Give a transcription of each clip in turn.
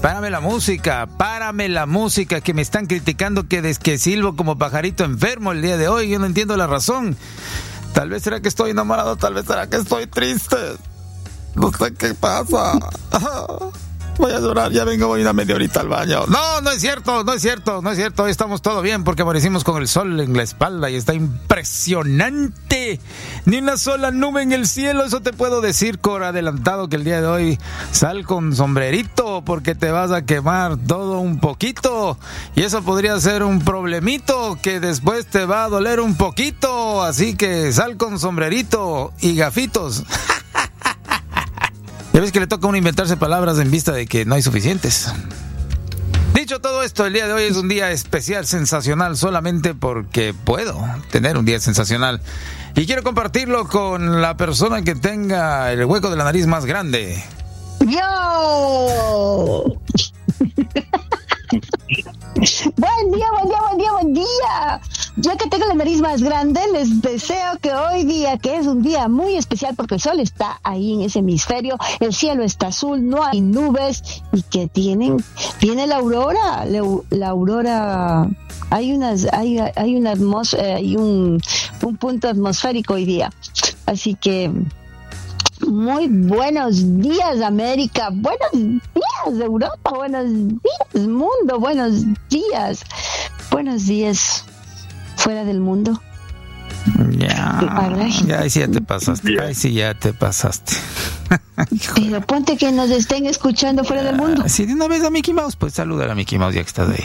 Párame la música, que me están criticando que silbo como pajarito enfermo el día de hoy. Yo no entiendo la razón. Tal vez será que estoy enamorado, tal vez será que estoy triste. No sé qué pasa. Voy a llorar, ya vengo, voy una media horita al baño. No es cierto. Hoy estamos todo bien porque amanecimos con el sol en la espalda y está impresionante. Ni una sola nube en el cielo, eso te puedo decir por adelantado, que el día de hoy sal con sombrerito porque te vas a quemar todo un poquito. Y eso podría ser un problemito que después te va a doler un poquito. Así que sal con sombrerito y gafitos. Ya ves que le toca a uno inventarse palabras en vista de que no hay suficientes. Dicho todo esto, el día de hoy es un día especial, sensacional, solamente porque puedo tener un día sensacional. Y quiero compartirlo con la persona que tenga el hueco de la nariz más grande. ¡Yo! Buen día. Yo que tengo la nariz más grande, les deseo que hoy día, que es un día muy especial porque el sol está ahí en ese hemisferio, el cielo está azul, no hay nubes y que tiene la aurora, hay una atmósfera, hay un punto atmosférico hoy día. Así que muy buenos días, América, buenos días, Europa, buenos días, mundo, buenos días fuera del mundo. Ya te pasaste. Pero ponte que nos estén escuchando fuera del mundo. Si de una vez a Mickey Mouse, pues saludar a Mickey Mouse ya que estás ahí.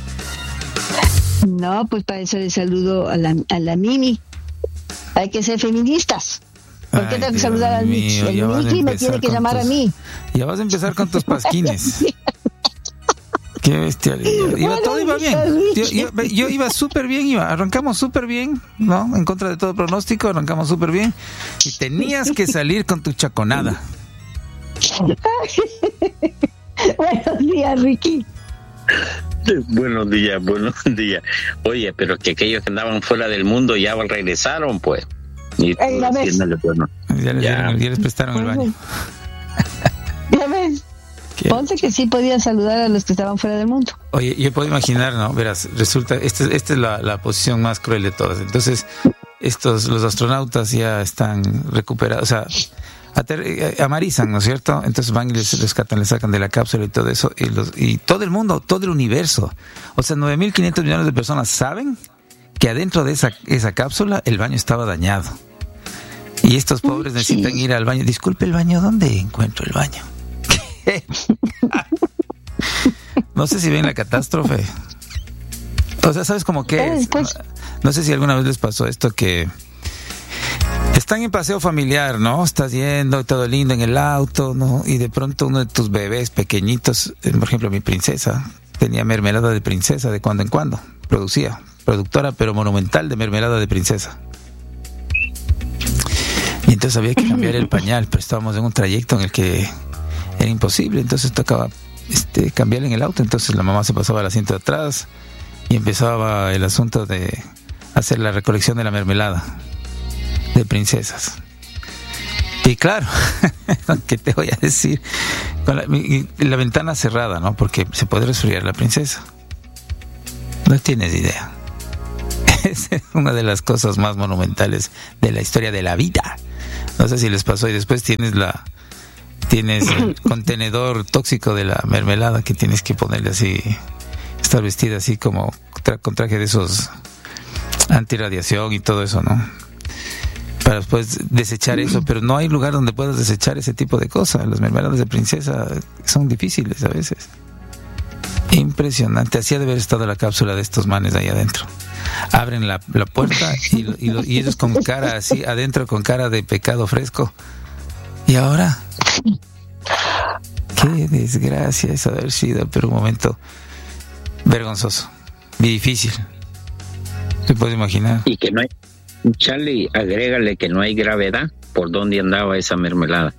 No, pues para eso le saludo a la Mimi. Hay que ser feministas. ¿Por qué tengo que saludar al Mickey? El Mickey me tiene que llamar a mí. Ya vas a empezar con tus pasquines. Qué bestialidad. Todo iba bien. Yo iba súper bien, arrancamos súper bien, ¿no? En contra de todo pronóstico, arrancamos súper bien. Y tenías que salir con tu chaconada. Buenos días, Ricky. Buenos días. Oye, pero que aquellos que andaban fuera del mundo ya regresaron, pues. Y ya les prestaron el baño. Ya ves. Ponte que sí podía saludar a los que estaban fuera del mundo. Oye, yo puedo imaginar, ¿no? Verás, resulta, esta es la posición más cruel de todas. Entonces, los astronautas ya están recuperados, o sea, amarizan, ¿no es cierto? Entonces van y les rescatan, les sacan de la cápsula y todo eso, y todo el mundo, todo el universo, o sea, 9.500 millones de personas saben que adentro de esa cápsula el baño estaba dañado. Y estos pobres necesitan ir al baño. Disculpe, ¿el baño? ¿Dónde encuentro el baño? No sé si ven la catástrofe. O sea, ¿sabes cómo que? No sé si alguna vez les pasó esto, que están en paseo familiar, ¿no? Estás yendo, todo lindo en el auto, ¿no? Y de pronto uno de tus bebés pequeñitos, por ejemplo mi princesa, tenía mermelada de princesa de cuando en cuando. Productora pero monumental de mermelada de princesa. Y entonces había que cambiar el pañal, pero estábamos en un trayecto en el que era imposible, entonces tocaba cambiar en el auto. Entonces la mamá se pasaba al asiento de atrás y empezaba el asunto de hacer la recolección de la mermelada de princesas. Y claro, ¿qué te voy a decir? Con la ventana cerrada, ¿no? Porque se puede resfriar la princesa. No tienes idea. Es una de las cosas más monumentales de la historia de la vida. No sé si les pasó. Y después tienes el contenedor tóxico de la mermelada que tienes que ponerle así, estar vestida así como con traje de esos antirradiación y todo eso, ¿no? Para después desechar eso, pero no hay lugar donde puedas desechar ese tipo de cosas. Las mermeladas de princesa son difíciles a veces. Impresionante. Así ha de haber estado la cápsula de estos manes ahí adentro. Abren la puerta y ellos con cara así adentro, con cara de pecado fresco. Y ahora, qué desgracia eso de haber sido, pero un momento vergonzoso y difícil. ¿Te puedes imaginar? Y que no hay, Charlie, agrégale que no hay gravedad por dónde andaba esa mermelada.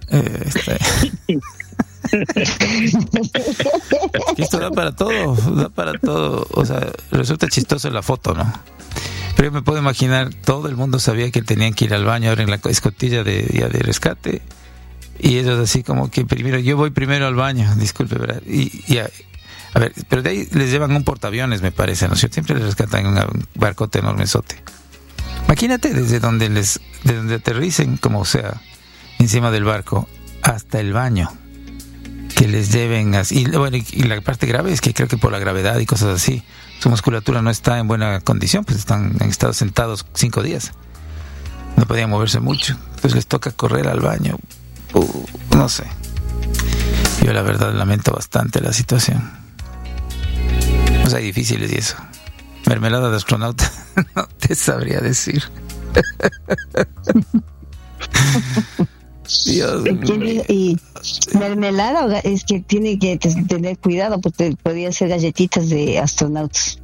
Esto da para todo. O sea, resulta chistoso la foto, ¿no? Pero yo me puedo imaginar, todo el mundo sabía que tenían que ir al baño, abren la escotilla de rescate Y ellos así como que yo voy primero al baño, disculpe, ¿verdad? A ver, pero de ahí les llevan un portaaviones, me parece, ¿no? Siempre les rescatan en un barcote enormezote. Imagínate desde donde aterricen, como sea, encima del barco, hasta el baño, que les lleven así. Y la parte grave es que creo que por la gravedad y cosas así, su musculatura no está en buena condición, pues han estado sentados 5 días. No podían moverse mucho, pues les toca correr al baño. No sé. Yo la verdad lamento bastante la situación. O sea, difíciles y eso. Mermelada de astronauta, no te sabría decir. Dios mío. Y mermelada es que tiene que tener cuidado porque podría ser galletitas de astronautas.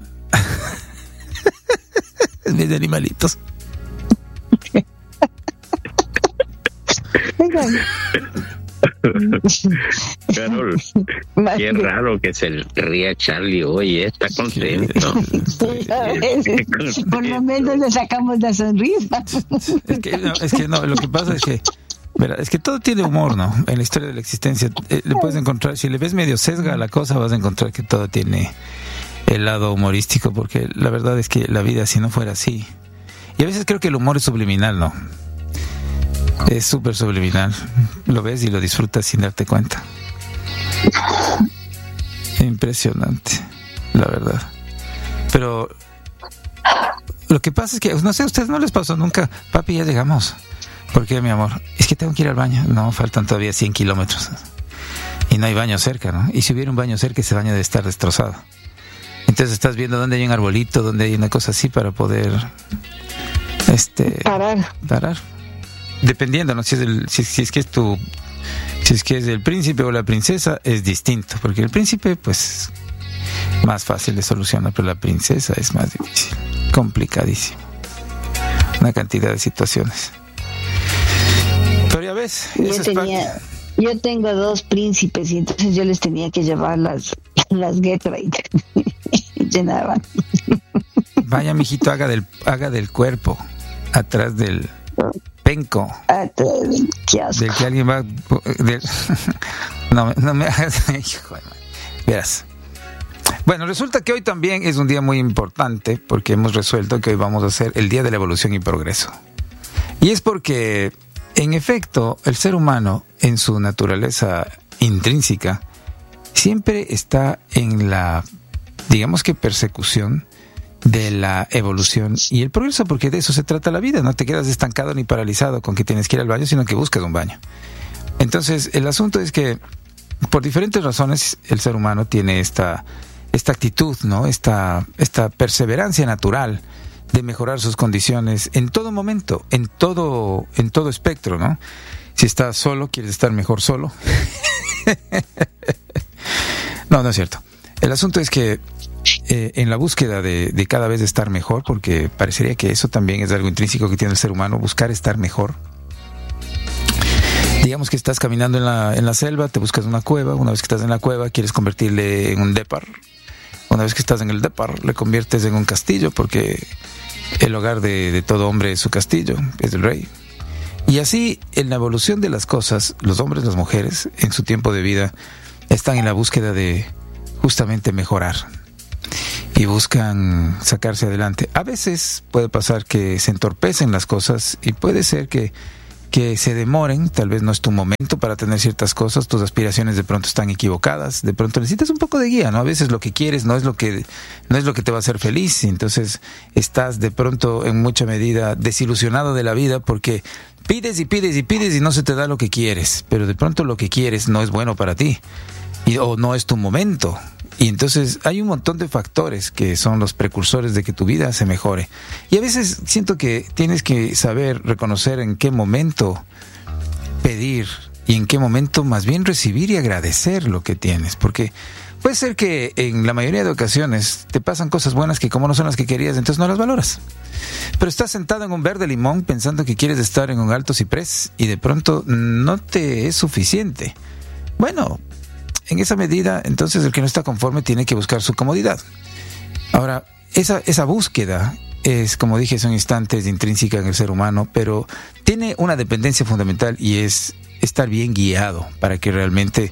Es de animalitos. Carol, qué raro que se ría Charlie hoy, está contento. Por lo menos le sacamos la sonrisa. Es que no, lo que pasa es que es que todo tiene humor, ¿no? En la historia de la existencia le puedes encontrar, si le ves medio sesga a la cosa, vas a encontrar que todo tiene el lado humorístico, porque la verdad es que la vida, si no fuera así, y a veces creo que el humor es subliminal, ¿no? Es súper subliminal. Lo ves y lo disfrutas sin darte cuenta. Impresionante, la verdad. Pero lo que pasa es que, no sé, a ustedes no les pasó nunca. Papi, ya llegamos. ¿Por qué, mi amor? Es que tengo que ir al baño. No, faltan todavía 100 kilómetros. Y no hay baño cerca, ¿no? Y si hubiera un baño cerca, ese baño debe estar destrozado. Entonces estás viendo dónde hay un arbolito, dónde hay una cosa así para poder parar. Dependiendo, ¿no? Si es que es el príncipe o la princesa, es distinto, porque el príncipe, pues, más fácil de solucionar, pero la princesa es más difícil, complicadísimo, una cantidad de situaciones. Pero ya ves, yo tengo 2 príncipes y entonces yo les tenía que llevar las Gatorade y llenaban. Vaya, mijito, haga del cuerpo atrás del penco del que alguien va no me hagas, hijo de madre. Verás. Bueno, resulta que hoy también es un día muy importante porque hemos resuelto que hoy vamos a hacer el Día de la Evolución y Progreso. Y es porque, en efecto, el ser humano, en su naturaleza intrínseca, siempre está en la, digamos que, persecución de la evolución y el progreso, porque de eso se trata la vida. No te quedas estancado ni paralizado con que tienes que ir al baño, sino que buscas un baño. Entonces, el asunto es que, por diferentes razones, el ser humano tiene esta actitud, ¿no? Esta perseverancia natural de mejorar sus condiciones en todo momento, en todo espectro, ¿no? Si estás solo, quieres estar mejor solo. No es cierto. El asunto es que en la búsqueda de cada vez estar mejor, porque parecería que eso también es algo intrínseco que tiene el ser humano, buscar estar mejor. Digamos que estás caminando en la selva, te buscas una cueva, una vez que estás en la cueva quieres convertirle en un dépar, una vez que estás en el dépar le conviertes en un castillo, porque el hogar de todo hombre es su castillo, es el rey. Y así, en la evolución de las cosas, los hombres, las mujeres, en su tiempo de vida, están en la búsqueda de justamente mejorar y buscan sacarse adelante. A veces puede pasar que se entorpecen las cosas y puede ser que se demoren, tal vez no es tu momento para tener ciertas cosas, tus aspiraciones de pronto están equivocadas, de pronto necesitas un poco de guía, ¿no? A veces lo que quieres no es lo que te va a hacer feliz, entonces estás de pronto en mucha medida desilusionado de la vida porque pides y no se te da lo que quieres, pero de pronto lo que quieres no es bueno para ti o no es tu momento. Y entonces hay un montón de factores que son los precursores de que tu vida se mejore. Y a veces siento que tienes que saber reconocer en qué momento pedir y en qué momento más bien recibir y agradecer lo que tienes. Porque puede ser que en la mayoría de ocasiones te pasan cosas buenas que como no son las que querías, entonces no las valoras. Pero estás sentado en un verde limón pensando que quieres estar en un alto ciprés y de pronto no te es suficiente. Bueno, en esa medida, entonces el que no está conforme tiene que buscar su comodidad. Ahora, esa búsqueda es, como dije hace un instante, es intrínseca en el ser humano, pero tiene una dependencia fundamental y es estar bien guiado para que realmente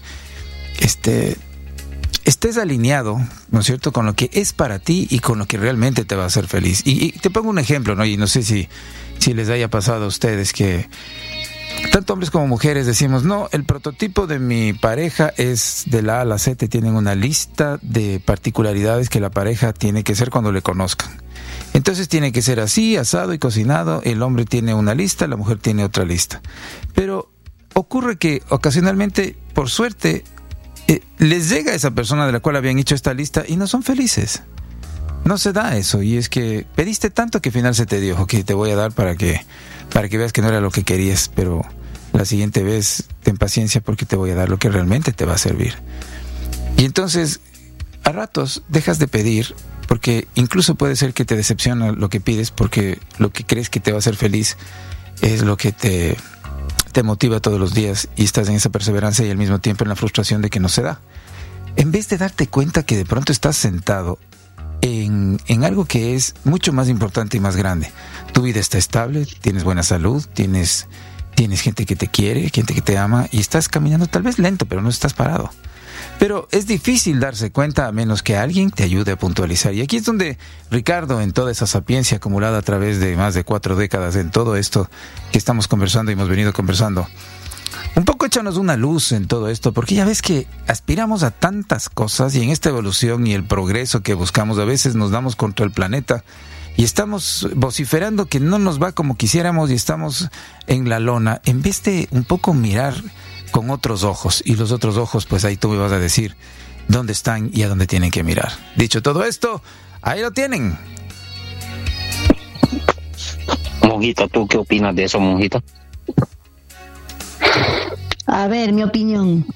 estés alineado, ¿no es cierto?, con lo que es para ti y con lo que realmente te va a hacer feliz. Y te pongo un ejemplo, ¿no? Y no sé si les haya pasado a ustedes que tanto hombres como mujeres decimos, no, el prototipo de mi pareja es de la A a la Z, tienen una lista de particularidades que la pareja tiene que ser cuando le conozcan. Entonces tiene que ser así, asado y cocinado, el hombre tiene una lista, la mujer tiene otra lista. Pero ocurre que ocasionalmente, por suerte, les llega a esa persona de la cual habían hecho esta lista y no son felices. No se da eso, y es que pediste tanto que al final se te dio, ok, te voy a dar para que veas que no era lo que querías, pero la siguiente vez ten paciencia porque te voy a dar lo que realmente te va a servir. Y entonces, a ratos dejas de pedir, porque incluso puede ser que te decepciona lo que pides, porque lo que crees que te va a hacer feliz es lo que te motiva todos los días, y estás en esa perseverancia y al mismo tiempo en la frustración de que no se da. En vez de darte cuenta que de pronto estás sentado en algo que es mucho más importante y más grande. Tu vida está estable, tienes buena salud, tienes gente que te quiere, gente que te ama, y estás caminando tal vez lento, pero no estás parado. Pero es difícil darse cuenta a menos que alguien te ayude a puntualizar. Y aquí es donde Ricardo, en toda esa sapiencia acumulada a través de más de 4 décadas en todo esto que estamos conversando y hemos venido conversando, un poco échanos una luz en todo esto, porque ya ves que aspiramos a tantas cosas, y en esta evolución y el progreso que buscamos a veces nos damos contra el planeta y estamos vociferando que no nos va como quisiéramos y estamos en la lona, en vez de un poco mirar con otros ojos. Y los otros ojos, pues ahí tú me vas a decir dónde están y a dónde tienen que mirar. Dicho todo esto, ahí lo tienen. Monjita, ¿tú qué opinas de eso, monjita? A ver, mi opinión.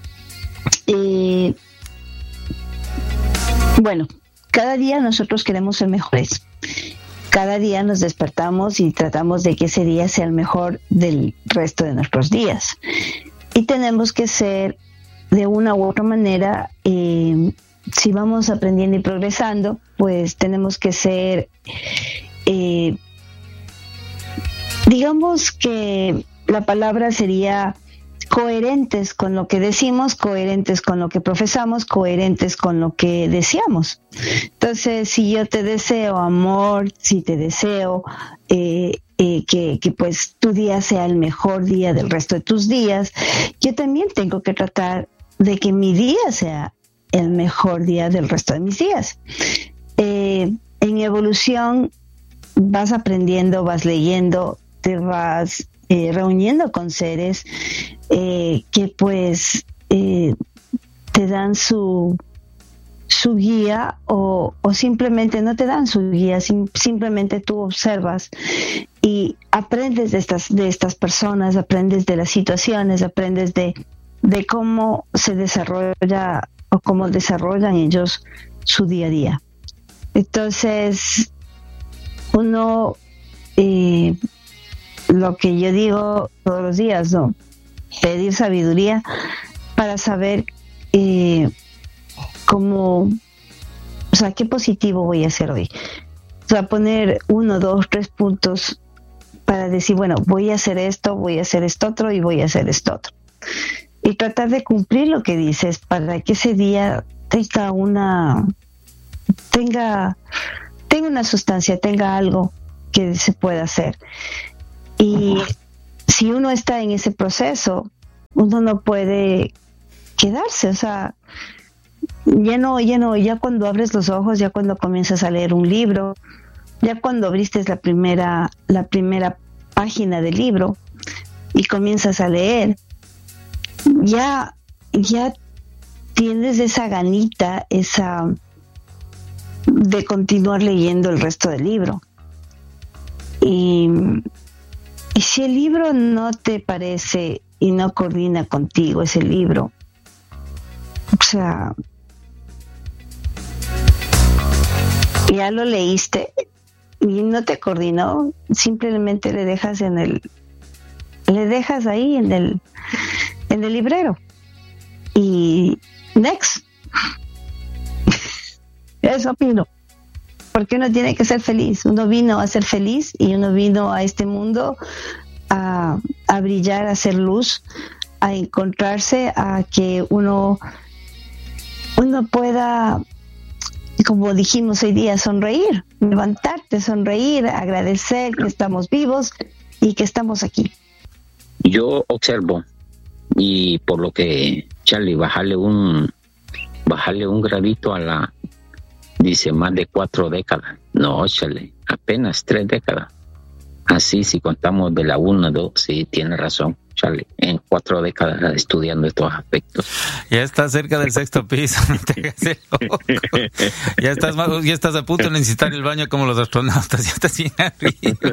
Bueno, cada día nosotros queremos ser mejores. Cada día nos despertamos y tratamos de que ese día sea el mejor del resto de nuestros días. Y tenemos que ser, de una u otra manera, si vamos aprendiendo y progresando, pues tenemos que ser, digamos que la palabra sería coherentes con lo que decimos, coherentes con lo que profesamos, coherentes con lo que deseamos. Entonces, si yo te deseo amor, si te deseo que pues tu día sea el mejor día del resto de tus días, yo también tengo que tratar de que mi día sea el mejor día del resto de mis días. En evolución vas aprendiendo, vas leyendo, te vas reuniendo con seres que pues te dan su guía o simplemente no te dan su guía, simplemente tú observas y aprendes de estas personas, aprendes de las situaciones, aprendes de cómo se desarrolla o cómo desarrollan ellos su día a día. Entonces, uno, lo que yo digo todos los días, ¿no? Pedir sabiduría para saber cómo, o sea, qué positivo voy a hacer hoy. O sea, poner 1, 2, 3 puntos para decir, bueno, voy a hacer esto otro y voy a hacer esto otro. Y tratar de cumplir lo que dices para que ese día tenga una sustancia, tenga algo que se pueda hacer. Y si uno está en ese proceso, uno no puede quedarse, o sea, ya cuando abres los ojos, ya cuando comienzas a leer un libro, ya cuando abriste la primera página del libro y comienzas a leer, ya tienes esa ganita, esa de continuar leyendo el resto del libro. Y si el libro no te parece y no coordina contigo ese libro, o sea, ya lo leíste y no te coordinó, simplemente le dejas ahí en el librero y next. Eso opino. Porque uno tiene que ser feliz. Uno vino a ser feliz y uno vino a este mundo a a brillar, a hacer luz, a encontrarse, a que uno pueda, como dijimos hoy día, sonreír, levantarte, sonreír, agradecer que estamos vivos y que estamos aquí. Yo observo, y por lo que, Charlie, bajarle un gradito dice más de 4 décadas. No, Charlie, apenas 3 décadas. Así, si contamos de la 1, 2, sí, tiene razón, Charlie, en 4 décadas estudiando estos aspectos. Ya estás cerca del 6º piso, no te hagas el loco. Ya estás a punto de necesitar el baño como los astronautas, ya estás bien arriba.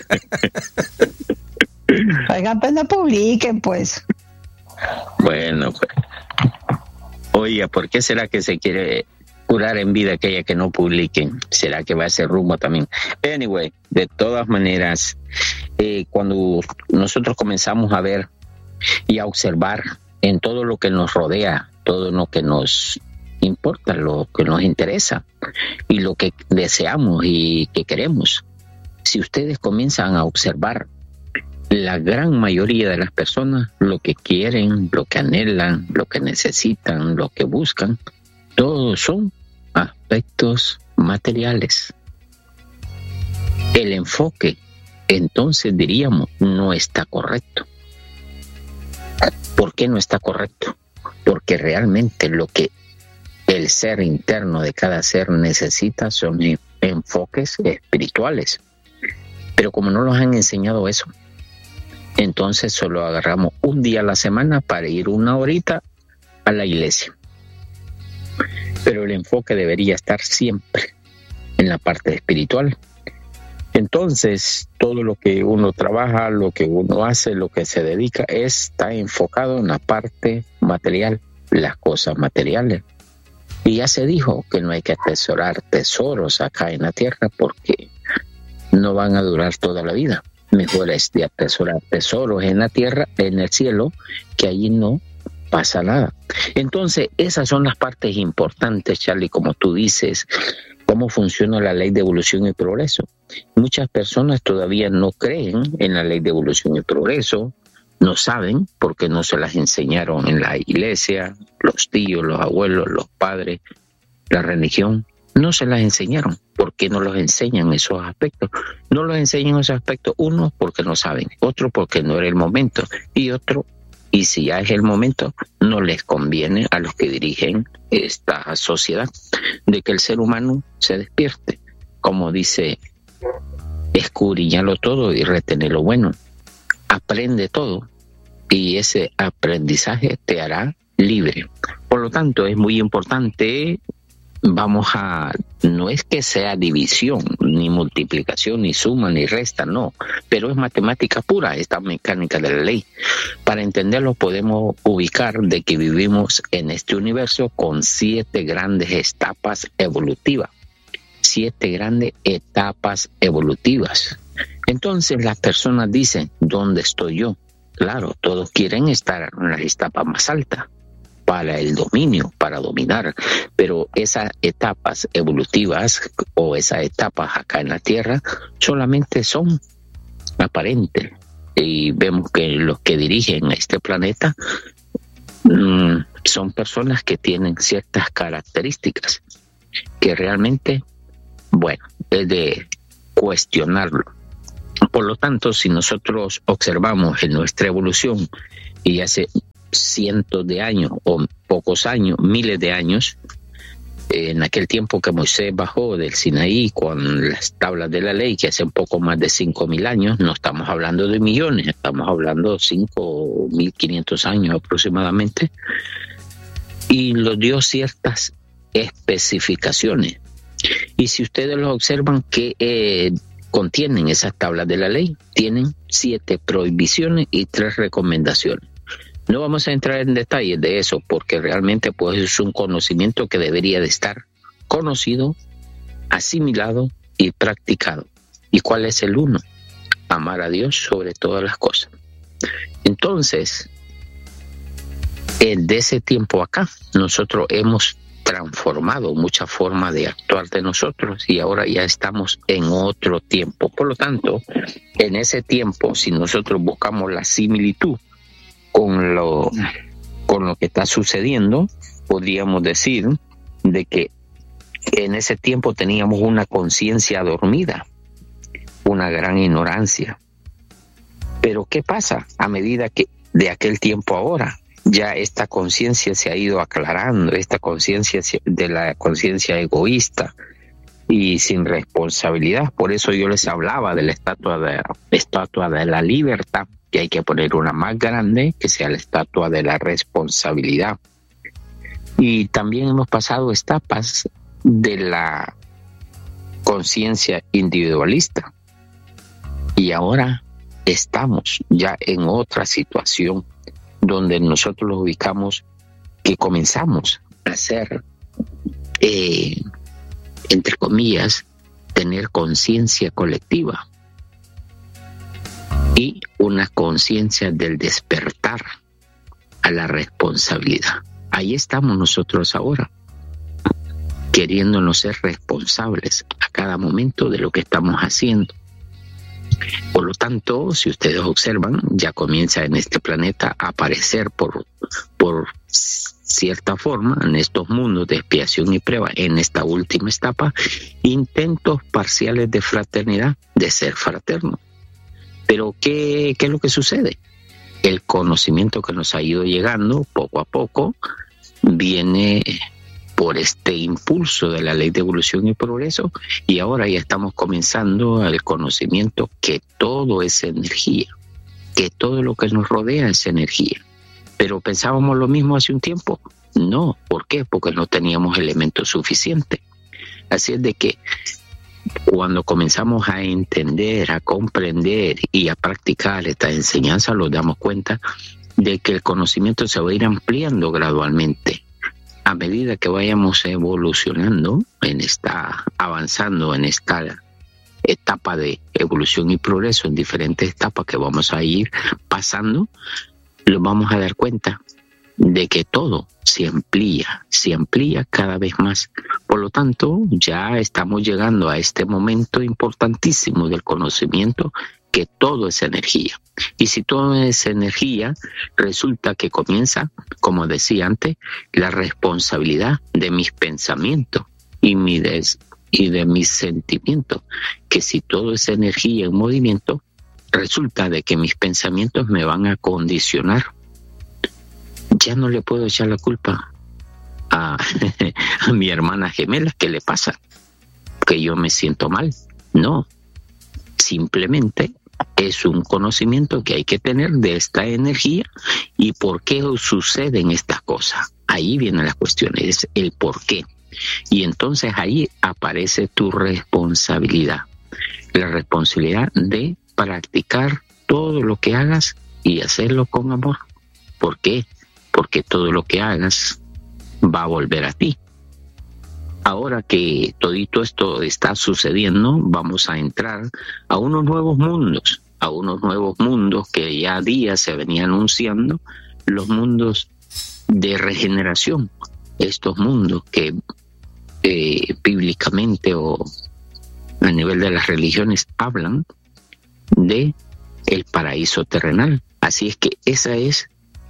Oigan, pues no publiquen, pues. Bueno, pues. Oiga, ¿por qué será que se quiere curar en vida aquella que no publiquen? ¿Será que va a ser rumbo también? Anyway, de todas maneras, cuando nosotros comenzamos a ver y a observar en todo lo que nos rodea, todo lo que nos importa, lo que nos interesa y lo que deseamos y que queremos, si ustedes comienzan a observar, la gran mayoría de las personas lo que quieren, lo que anhelan, lo que necesitan, lo que buscan, todos son aspectos materiales. El enfoque, entonces diríamos, no está correcto. ¿Por qué no está correcto? Porque realmente lo que el ser interno de cada ser necesita son enfoques espirituales. Pero como no nos han enseñado eso, entonces solo agarramos un día a la semana para ir 1 horita a la iglesia. Pero el enfoque debería estar siempre en la parte espiritual. Entonces, todo lo que uno trabaja, lo que uno hace, lo que se dedica, está enfocado en la parte material, las cosas materiales. Y ya se dijo que no hay que atesorar tesoros acá en la tierra porque no van a durar toda la vida. Mejor es de atesorar tesoros en la tierra, en el cielo, que allí no pasa nada. Entonces, esas son las partes importantes, Charlie, como tú dices, cómo funciona la ley de evolución y progreso. Muchas personas todavía no creen en la ley de evolución y progreso, no saben porque no se las enseñaron en la iglesia, los tíos, los abuelos, los padres, la religión. No se las enseñaron. ¿Por qué no los enseñan esos aspectos? No los enseñan esos aspectos, uno, porque no saben, otro, porque no era el momento, y otro, y si ya es el momento, no les conviene a los que dirigen esta sociedad de que el ser humano se despierte. Como dice, escudriñalo todo y retener lo bueno. Aprende todo y ese aprendizaje te hará libre. Por lo tanto, es muy importante. No es que sea división, ni multiplicación, ni suma, ni resta, no, pero es matemática pura, esta mecánica de la ley. Para entenderlo podemos ubicar de que vivimos en este universo con 7 grandes etapas evolutivas. 7 grandes etapas evolutivas. Entonces las personas dicen, ¿dónde estoy yo? Claro, todos quieren estar en las etapas más altas para el dominio, para dominar, pero esas etapas evolutivas o esas etapas acá en la Tierra solamente son aparentes y vemos que los que dirigen a este planeta son personas que tienen ciertas características que realmente, bueno, es de cuestionarlo. Por lo tanto, si nosotros observamos en nuestra evolución y hace cientos de años o pocos años, miles de años, en aquel tiempo que Moisés bajó del Sinaí con las tablas de la ley, que hace un poco más de 5,000 años, no estamos hablando de millones, estamos hablando de 5,500 años aproximadamente, y nos dio ciertas especificaciones. Y si ustedes lo observan, que contienen esas tablas de la ley, tienen 7 prohibiciones y 3 recomendaciones. No vamos a entrar en detalles de eso porque realmente pues es un conocimiento que debería de estar conocido, asimilado y practicado. ¿Y cuál es el 1? Amar a Dios sobre todas las cosas. Entonces, de ese tiempo acá, nosotros hemos transformado mucha forma de actuar de nosotros y ahora ya estamos en otro tiempo. Por lo tanto, en ese tiempo, si nosotros buscamos la similitud con lo que está sucediendo, podríamos decir de que en ese tiempo teníamos una conciencia dormida, una gran ignorancia. Pero ¿qué pasa a medida que de aquel tiempo a ahora? Ya esta conciencia se ha ido aclarando, esta conciencia de la conciencia egoísta y sin responsabilidad. Por eso yo les hablaba de la estatua de la libertad, que hay que poner una más grande, que sea la estatua de la responsabilidad. Y también hemos pasado etapas de la conciencia individualista. Y ahora estamos ya en otra situación donde nosotros los ubicamos, que comenzamos a ser, entre comillas, tener conciencia colectiva y una conciencia del despertar a la responsabilidad. Ahí estamos nosotros ahora, queriéndonos ser responsables a cada momento de lo que estamos haciendo. Por lo tanto, si ustedes observan, ya comienza en este planeta a aparecer por cierta forma, en estos mundos de expiación y prueba, en esta última etapa, intentos parciales de fraternidad, de ser fraterno. Pero ¿qué es lo que sucede? El conocimiento que nos ha ido llegando poco a poco viene por este impulso de la ley de evolución y progreso, y ahora ya estamos comenzando al conocimiento que todo es energía, que todo lo que nos rodea es energía. Pero pensábamos lo mismo hace un tiempo. No, ¿por qué? Porque no teníamos elementos suficientes. Así es de que cuando comenzamos a entender, a comprender y a practicar esta enseñanza, nos damos cuenta de que el conocimiento se va a ir ampliando gradualmente. A medida que vayamos evolucionando, avanzando en esta etapa de evolución y progreso, en diferentes etapas que vamos a ir pasando, nos vamos a dar cuenta de que todo se amplía cada vez más. Por lo tanto, ya estamos llegando a este momento importantísimo del conocimiento, que todo es energía. Y si todo es energía, resulta que comienza, como decía antes, la responsabilidad de mis pensamientos y de mis sentimientos. Que si todo es energía en movimiento, resulta de que mis pensamientos me van a condicionar. Ya no le puedo echar la culpa a mi hermana gemela, ¿qué le pasa? Que yo me siento mal. No, simplemente es un conocimiento que hay que tener de esta energía y por qué suceden estas cosas. Ahí vienen las cuestiones, es el por qué. Y entonces ahí aparece tu responsabilidad. La responsabilidad de practicar todo lo que hagas y hacerlo con amor. ¿Por qué? Porque todo lo que hagas va a volver a ti. Ahora que todito esto está sucediendo, vamos a entrar a unos nuevos mundos que ya días se venía anunciando, los mundos de regeneración. Estos mundos que bíblicamente o a nivel de las religiones hablan de el paraíso terrenal. Así es que esa es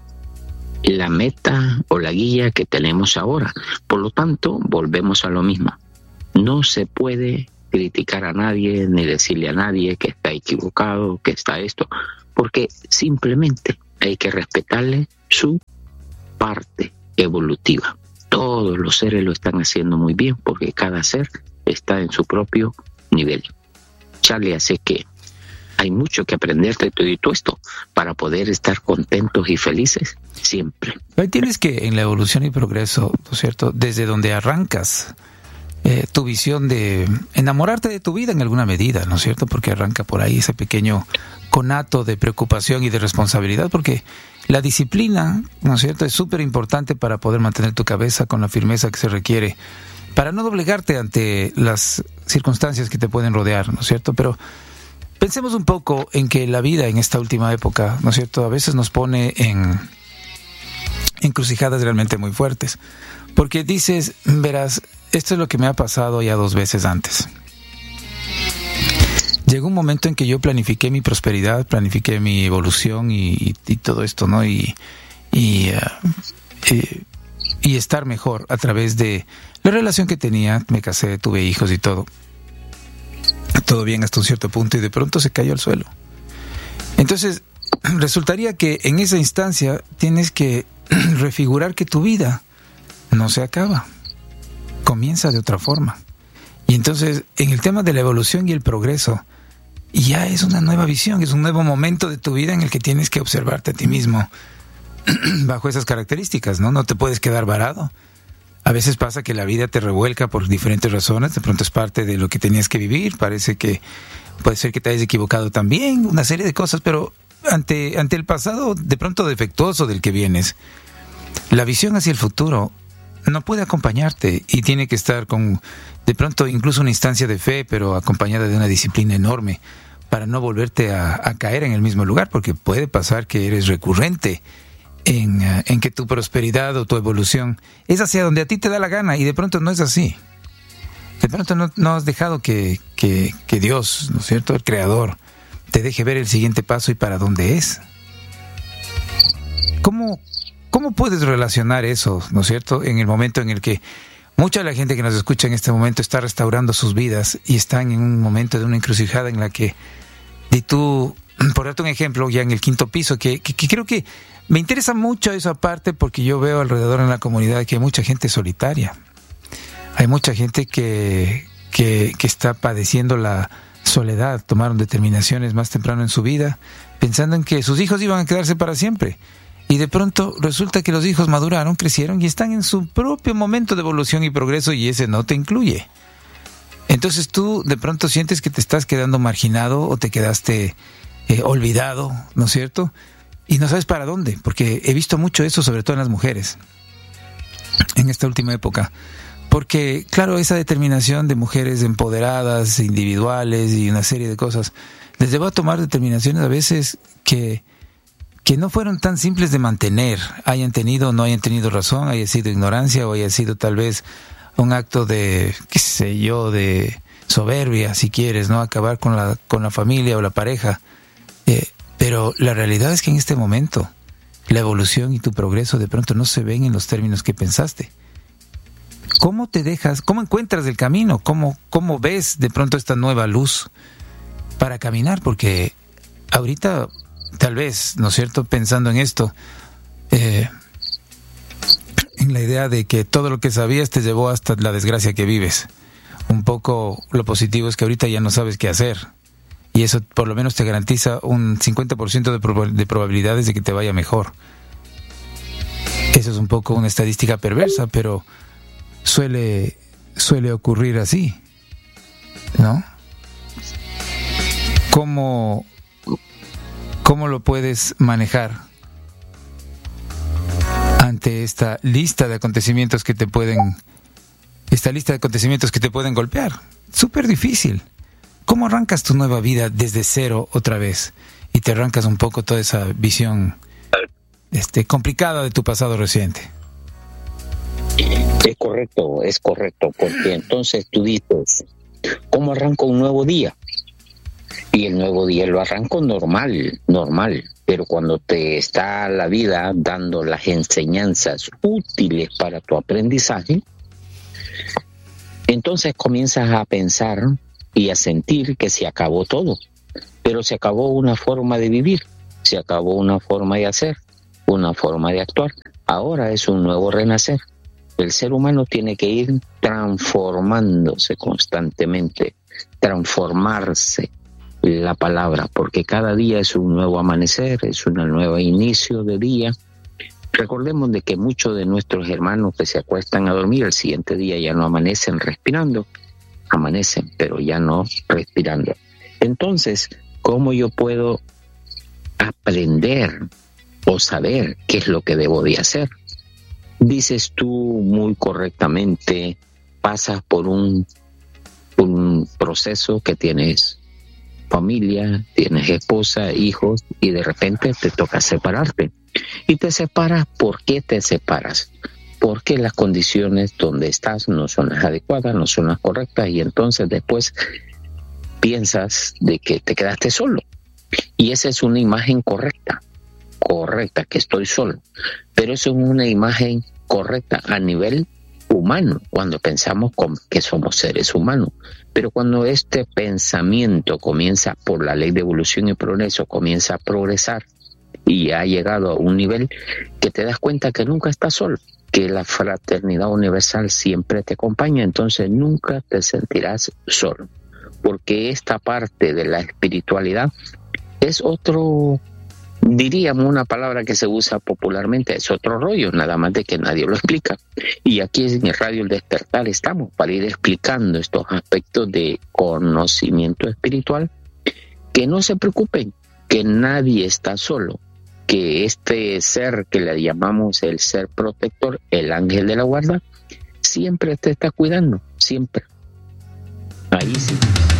la meta o la guía que tenemos ahora. Por lo tanto, volvemos a lo mismo. No se puede criticar a nadie ni decirle a nadie que está equivocado, que está esto, porque simplemente hay que respetarle su parte evolutiva. Todos los seres lo están haciendo muy bien porque cada ser está en su propio nivel. Charlie, así que hay mucho que aprender de todo esto para poder estar contentos y felices siempre. Ahí tienes que en la evolución y progreso, ¿no es cierto? Desde donde arrancas tu visión de enamorarte de tu vida en alguna medida, ¿no es cierto? Porque arranca por ahí ese pequeño conato de preocupación y de responsabilidad, porque la disciplina, ¿no es cierto?, es súper importante para poder mantener tu cabeza con la firmeza que se requiere, para no doblegarte ante las circunstancias que te pueden rodear, ¿no es cierto? Pero pensemos un poco en que la vida en esta última época, ¿no es cierto?, a veces nos pone en encrucijadas realmente muy fuertes. Porque dices, verás, esto es lo que me ha pasado ya 2 veces antes. Llegó un momento en que yo planifiqué mi prosperidad, planifiqué mi evolución y todo esto, ¿no? Y estar mejor a través de la relación que tenía. Me casé, tuve hijos y todo. Todo bien hasta un cierto punto y de pronto se cayó al suelo. Entonces, resultaría que en esa instancia tienes que refigurar que tu vida no se acaba, comienza de otra forma. Y entonces, en el tema de la evolución y el progreso, ya es una nueva visión, es un nuevo momento de tu vida en el que tienes que observarte a ti mismo bajo esas características, ¿no? No te puedes quedar varado. A veces pasa que la vida te revuelca por diferentes razones, de pronto es parte de lo que tenías que vivir, puede ser que te hayas equivocado también, una serie de cosas, pero ante el pasado de pronto defectuoso del que vienes, la visión hacia el futuro no puede acompañarte y tiene que estar con, de pronto, incluso una instancia de fe, pero acompañada de una disciplina enorme para no volverte a caer en el mismo lugar, porque puede pasar que eres recurrente en que tu prosperidad o tu evolución es hacia donde a ti te da la gana y de pronto no es así. De pronto no has dejado que Dios, ¿no es cierto?, el Creador, te deje ver el siguiente paso y para dónde es. ¿Cómo puedes relacionar eso, ¿no es cierto?, en el momento en el que mucha de la gente que nos escucha en este momento está restaurando sus vidas y están en un momento de una encrucijada en la que, y tú, por darte un ejemplo, ya en el 5º piso, que creo que me interesa mucho esa parte porque yo veo alrededor en la comunidad que hay mucha gente solitaria. Hay mucha gente que está padeciendo la soledad, tomaron determinaciones más temprano en su vida, pensando en que sus hijos iban a quedarse para siempre. Y de pronto resulta que los hijos maduraron, crecieron y están en su propio momento de evolución y progreso y ese no te incluye. Entonces tú de pronto sientes que te estás quedando marginado o te quedaste olvidado, ¿no es cierto? Y no sabes para dónde, porque he visto mucho eso, sobre todo en las mujeres, en esta última época. Porque, claro, esa determinación de mujeres empoderadas, individuales y una serie de cosas, les llevó a tomar determinaciones a veces que no fueron tan simples de mantener, hayan tenido o no hayan tenido razón, haya sido ignorancia o haya sido tal vez un acto de, qué sé yo, de soberbia, si quieres, ¿no? Acabar con la familia o la pareja. Pero la realidad es que en este momento la evolución y tu progreso de pronto no se ven en los términos que pensaste. ¿Cómo te dejas, cómo encuentras el camino? ¿Cómo ves de pronto esta nueva luz para caminar? Porque ahorita, tal vez, ¿no es cierto?, pensando en esto, en la idea de que todo lo que sabías te llevó hasta la desgracia que vives. Un poco lo positivo es que ahorita ya no sabes qué hacer. Y eso por lo menos te garantiza un 50% de probabilidades de que te vaya mejor. Eso es un poco una estadística perversa, pero suele ocurrir así, ¿no? ¿Cómo lo puedes manejar ante esta lista de acontecimientos que te pueden golpear? Súper difícil. ¿Cómo arrancas tu nueva vida desde cero otra vez? Y te arrancas un poco toda esa visión complicada de tu pasado reciente. Es correcto, porque entonces tú dices, ¿cómo arranco un nuevo día? Y el nuevo día lo arranco normal, pero cuando te está la vida dando las enseñanzas útiles para tu aprendizaje, entonces comienzas a pensar y a sentir que se acabó todo, pero se acabó una forma de vivir, se acabó una forma de hacer, una forma de actuar. Ahora es un nuevo renacer. El ser humano tiene que ir transformándose constantemente, transformarse, la palabra, porque cada día es un nuevo amanecer, es un nuevo inicio de día. Recordemos de que muchos de nuestros hermanos que se acuestan a dormir, el siguiente día ya no amanecen respirando, amanecen, pero ya no respirando. Entonces, ¿cómo yo puedo aprender o saber qué es lo que debo de hacer? Dices tú muy correctamente, pasas por un proceso que tienes familia, tienes esposa, hijos, y de repente te toca separarte. Y te separas. ¿Por qué te separas? Porque las condiciones donde estás no son las adecuadas, no son las correctas, y entonces después piensas de que te quedaste solo. Y esa es una imagen correcta, que estoy solo. Pero eso es una imagen correcta a nivel humano, cuando pensamos que somos seres humanos. Pero cuando este pensamiento comienza, por la ley de evolución y progreso, comienza a progresar y ha llegado a un nivel que te das cuenta que nunca estás solo, que la fraternidad universal siempre te acompaña, entonces nunca te sentirás solo, porque esta parte de la espiritualidad es otro, diríamos una palabra que se usa popularmente, es otro rollo, nada más de que nadie lo explica. Y aquí en el Radio El Despertar estamos para ir explicando estos aspectos de conocimiento espiritual, que no se preocupen, que nadie está solo, que este ser que le llamamos el ser protector, el ángel de la guarda, siempre te está cuidando, siempre. Ahí sí.